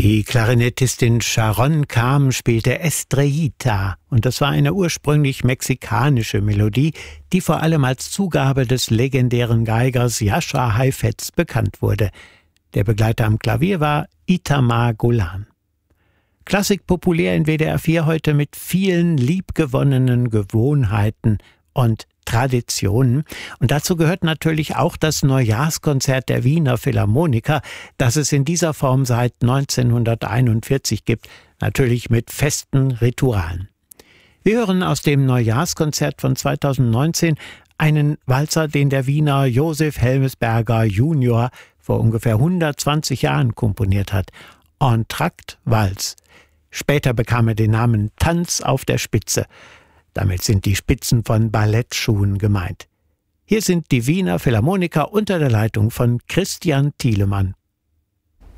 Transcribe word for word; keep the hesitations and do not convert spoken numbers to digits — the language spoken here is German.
Die Klarinettistin Sharon Kam spielte Estrellita und das war eine ursprünglich mexikanische Melodie, die vor allem als Zugabe des legendären Geigers Jascha Heifetz bekannt wurde. Der Begleiter am Klavier war Itamar Golan. Klassik populär in W D R vier heute mit vielen liebgewonnenen Gewohnheiten und Traditionen. Und dazu gehört natürlich auch das Neujahrskonzert der Wiener Philharmoniker, das es in dieser Form seit neunzehnhunderteinundvierzig gibt, natürlich mit festen Ritualen. Wir hören aus dem Neujahrskonzert von zweitausendneunzehn einen Walzer, den der Wiener Josef Helmesberger Junior vor ungefähr hundertzwanzig Jahren komponiert hat. Entr'acte Walz. Später bekam er den Namen Tanz auf der Spitze. Damit sind die Spitzen von Ballettschuhen gemeint. Hier sind die Wiener Philharmoniker unter der Leitung von Christian Thielemann.